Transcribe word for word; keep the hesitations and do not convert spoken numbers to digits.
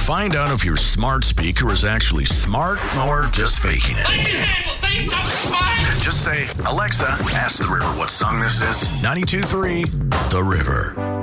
Find out if your smart speaker is actually smart or just faking it. I can handle things. I'm fine. Just say, Alexa, ask the river what song this is. ninety-two point three The River.